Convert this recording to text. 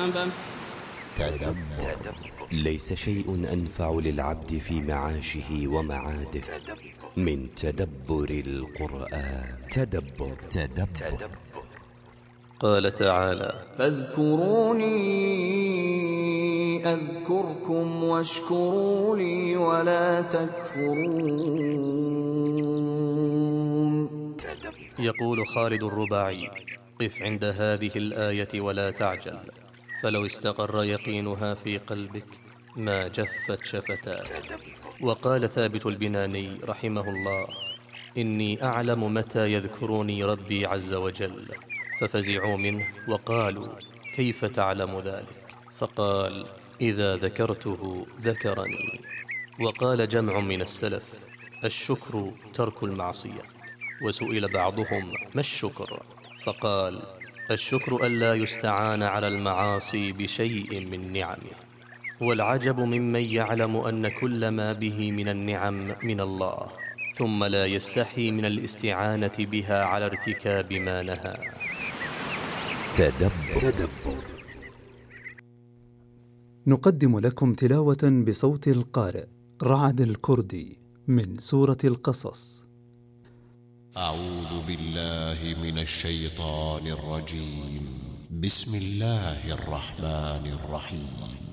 عذابه. تدبر. ليس شيء أنفع للعبد في معاشه ومعاده من تدبر القرآن. تدبر. قال تعالى: فاذكروني أذكركم واشكروا لي ولا تكفرون. يقول خالد الرباعي: قف عند هذه الآية ولا تعجل، فلو استقر يقينها في قلبك ما جفت شفتاك. وقال ثابت البناني رحمه الله: إني أعلم متى يذكرني ربي عز وجل، ففزعوا منه وقالوا: كيف تعلم ذلك؟ فقال: إذا ذكرته ذكرني. وقال جمع من السلف: الشكر ترك المعصية. وسئل بعضهم: ما الشكر؟ فقال: الشكر ألا يستعان على المعاصي بشيء من نعمه. والعجب ممن يعلم أن كل ما به من النعم من الله، ثم لا يستحي من الاستعانة بها على ارتكاب ما نهى. تدبر. نقدم لكم تلاوة بصوت القارئ رعد الكردي من سورة القصص. أعوذ بالله من الشيطان الرجيم. بسم الله الرحمن الرحيم.